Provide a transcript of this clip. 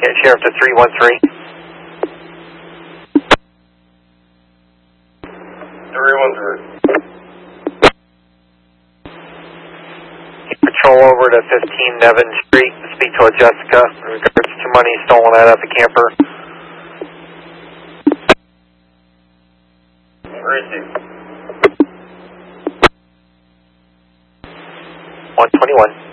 Yeah, Sheriff to 313. 313. Patrol over to 15 Nevin Street to speak to a Jessica in regards to money stolen out of the camper. Received. 121.